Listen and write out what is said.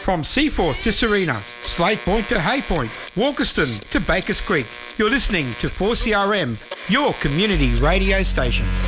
From Seaforth to Serena, Slate Point to Hay Point, Walkerston to Bakers Creek, you're listening to 4CRM, your community radio station.